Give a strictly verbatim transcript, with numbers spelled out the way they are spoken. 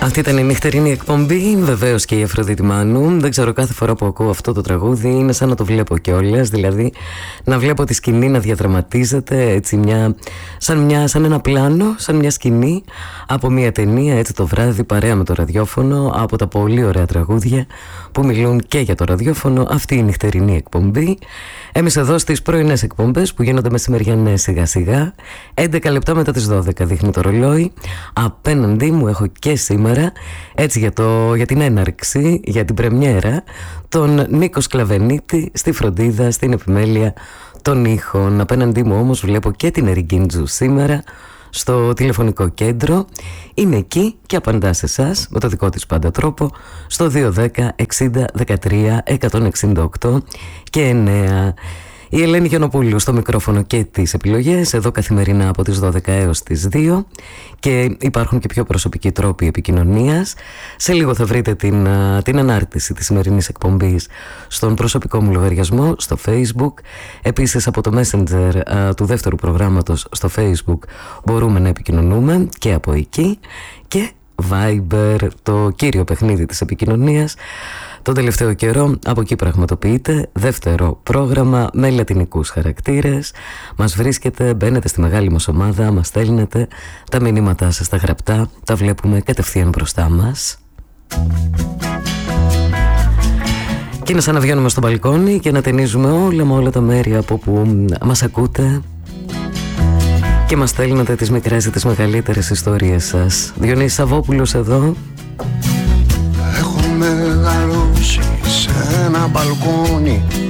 Αυτή ήταν η νυχτερινή εκπομπή, βεβαίως και η Αφροδίτη Μάνου. Δεν ξέρω, κάθε φορά που ακούω αυτό το τραγούδι είναι σαν να το βλέπω κιόλας. Δηλαδή να βλέπω τη σκηνή να διαδραματίζεται έτσι, μια, σαν, μια, σαν ένα πλάνο, σαν μια σκηνή από μια ταινία, έτσι το βράδυ παρέα με το ραδιόφωνο, από τα πολύ ωραία τραγούδια που μιλούν και για το ραδιόφωνο. Αυτή η νυχτερινή εκπομπή. Εμείς εδώ στις πρωινές εκπομπές που γίνονται μεσημεριανές σιγά σιγά, έντεκα λεπτά μετά τις δώδεκα δείχνει το ρολόι. Απέναντί μου έχω και σήμερα, έτσι για, το, για την έναρξη, για την πρεμιέρα, τον Νίκο Σκλαβενίτη στη φροντίδα, στην επιμέλεια των ήχων. Απέναντί μου όμως βλέπω και την Ερικίντζου σήμερα στο τηλεφωνικό κέντρο. Είναι εκεί και απαντά σε εσάς με το δικό της πάντα τρόπο στο δύο δέκα εξήντα δεκατρία εκατόν εξήντα οκτώ και εννέα. Η Ελένη Γιαννοπούλου στο μικρόφωνο και τις επιλογές, εδώ καθημερινά από τις δώδεκα έως τις δύο, και υπάρχουν και πιο προσωπικοί τρόποι επικοινωνίας. Σε λίγο θα βρείτε την, την ανάρτηση της σημερινής εκπομπής στον προσωπικό μου λογαριασμό στο Facebook. Επίσης από το Messenger α, του δεύτερου προγράμματος στο Facebook μπορούμε να επικοινωνούμε και από εκεί, και Viber, το κύριο παιχνίδι της επικοινωνίας. Τον τελευταίο καιρό από εκεί πραγματοποιείται δεύτερο πρόγραμμα με λατινικούς χαρακτήρες. Μας βρίσκετε, μπαίνετε στη μεγάλη μας ομάδα, μας στέλνετε τα μηνύματά σας στα γραπτά, τα βλέπουμε κατευθείαν μπροστά μας. Και είναι σαν να βγαίνουμε στο μπαλκόνι και να ταινίζουμε όλα με όλα τα μέρη από που μας ακούτε και μας στέλνετε τις μικρές ή τις μεγαλύτερες ιστορίες σας. Διονύσης Σαββόπουλος εδώ. Έχω μεγαλώσει σε ένα μπαλκόνι